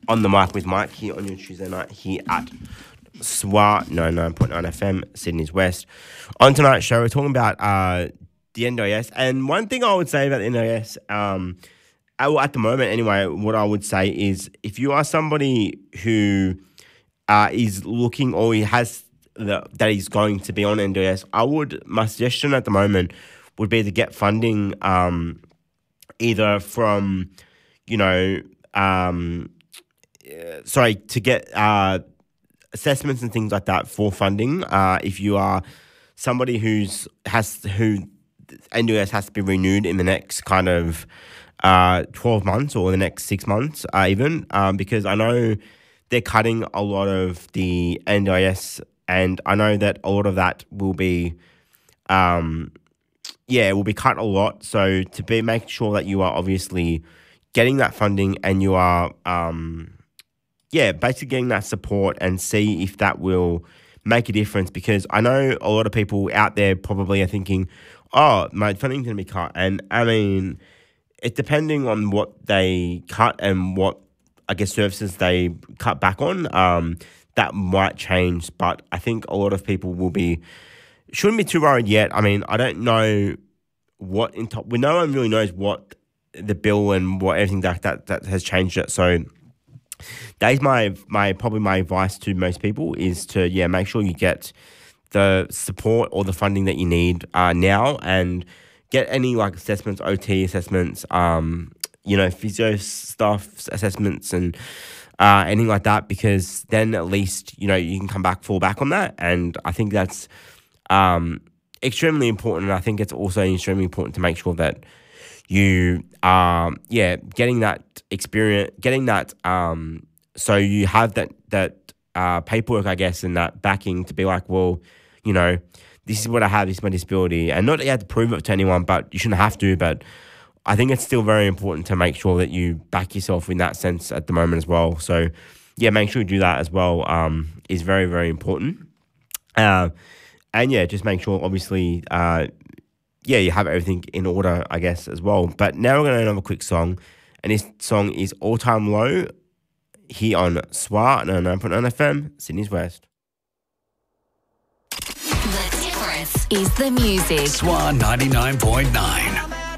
on the mic with Mike here on your Tuesday night here at SWA 99.9 FM, Sydney's West. On tonight's show, we're talking about the NDIS. And one thing I would say about the NDIS, at the moment anyway, what I would say is if you are somebody who is looking or he has that he's going to be on NDIS, my suggestion at the moment would be to get funding either from, to get assessments and things like that for funding. If you are somebody who NDIS has to be renewed in the next kind of 12 months or the next 6 months even, because I know they're cutting a lot of the NDIS, and I know that a lot of that will be it will be cut a lot. So to make sure that you are obviously getting that funding and you are, basically getting that support and see if that will make a difference. Because I know a lot of people out there probably are thinking, oh, my funding's going to be cut. And I mean, it's depending on what they cut and what, I guess, services they cut back on, that might change. But I think a lot of people shouldn't be too worried yet. I mean, I don't know no one really knows what the bill and what everything that has changed it. So that is my advice to most people is to make sure you get the support or the funding that you need now, and get any like assessments, OT assessments, physio stuff assessments and anything like that, because then at least you can fall back on that. And I think that's extremely important. And I think it's also extremely important to make sure that you are getting that experience, getting that so you have that paperwork, I guess, and that backing to be like, well, this is what I have, this is my disability, and not that you have to prove it to anyone, but you shouldn't have to. But I think it's still very important to make sure that you back yourself in that sense at the moment as well. So make sure you do that as well. Is very, very important. And just make sure, obviously, you have everything in order, I guess, as well. But now we're going to another quick song, and this song is All Time Low here on SWA 99.9 FM, Sydney's West. The difference is the music. SWA 99.9.